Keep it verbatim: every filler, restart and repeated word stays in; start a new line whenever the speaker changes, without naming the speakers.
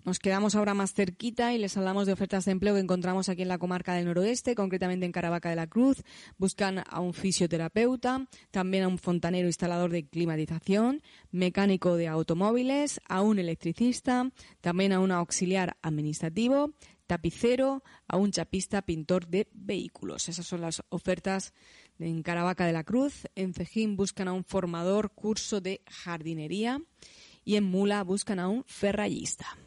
Nos quedamos ahora más cerquita y les hablamos de ofertas de empleo que encontramos aquí en la comarca del Noroeste, concretamente en Caravaca de la Cruz. Buscan a un fisioterapeuta, también a un fontanero instalador de climatización, mecánico de automóviles, a un electricista, también a un auxiliar administrativo, tapicero, a un chapista pintor de vehículos. Esas son las ofertas en Caravaca de la Cruz. En Cejín buscan a un formador curso de jardinería y en Mula buscan a un ferrallista.